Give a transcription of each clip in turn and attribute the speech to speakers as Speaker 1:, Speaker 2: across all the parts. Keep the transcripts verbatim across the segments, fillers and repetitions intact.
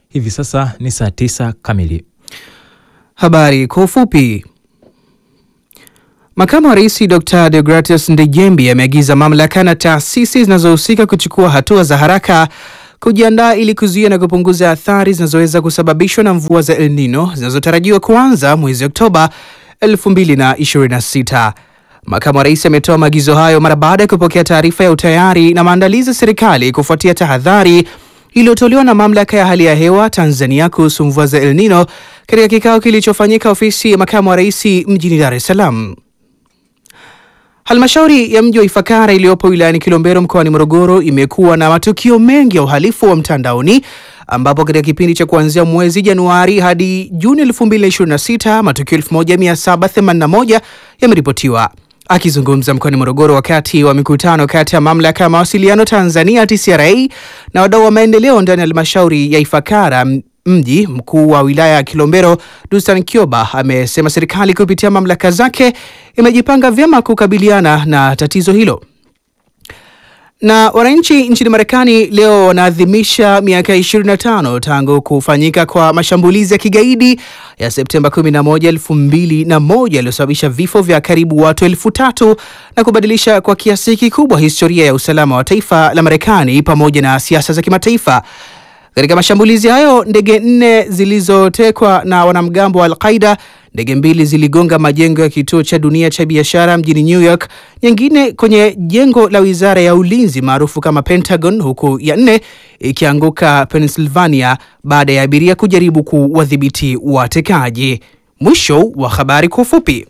Speaker 1: Hivi sasa ni saa tisa kamili.
Speaker 2: Habari kwa ufupi. Makamu wa Rais Doctor Deogratius Ndejembi ameagiza mamlaka na taasisi zinazohusika kuchukua hatua za haraka kujiandaa ili kuzuia na kupunguza athari zinazoweza kusababishwa na mvua za El Nino zinazotarajiwa kuanza mwezi Oktoba elfu mbili na ishirini na sita. Makamu wa Rais ametoa maagizo hayo mara baada ya kupokea taarifa ya utayari na maandalizi ya serikali kufuatia tahadhari iliyotolewa na mamlaka ya hali ya hewa Tanzania kuhusu mvua za El Nino katika kikao kilichofanyika ofisi ya makamu wa rais mjini Dar es Salaam. Halmashauri ya mji wa Ifakara iliyopo wilayani Kilombero mkoani Morogoro imekuwa na matukio mengi ya uhalifu wa mtandaoni, ambapo katika kipindi cha kuanzia mwezi Januari hadi Juni elfu mbili na ishirini na sita matukio elfu moja mia saba themanini na moja yameripotiwa. Akizungumza mkoani Morogoro wakati wa mikutano kati ya mamlaka ya mawasiliano Tanzania T C R A na wadau wa maendeleo ndani ya halmashauri ya Ifakara mji, mkuu wa wilaya ya Kilombero Dunstan Kyoba amesema serikali kupitia mamlaka zake imejipanga vyema kukabiliana na tatizo hilo. Na wananchi nchini Marekani leo wanaadhimisha miaka ishirini na tano tangu kufanyika kwa mashambulizi ya kigaidi ya Septemba kumi na moja elfu mbili na moja yaliyosababisha vifo vya karibu watu elfu tatu na kubadilisha kwa kiasi kikubwa historia ya usalama wa taifa la Marekani pamoja na siasa za kimataifa. Katika mashambulizi hayo, ndege nne zilizotekwa na wanamgambo wa Al-Qaeda, ndege mbili ziligonga majengo ya kituo cha dunia cha biashara mjini New York, nyingine kwenye jengo la wizara ya ulinzi maarufu kama Pentagon, huku ya nne ikianguka Pennsylvania baada ya abiria kujaribu kuwadhibiti watekaji. Mwisho wa habari kwa ufupi.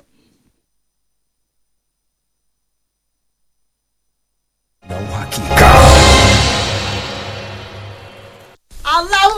Speaker 3: Na uhakika.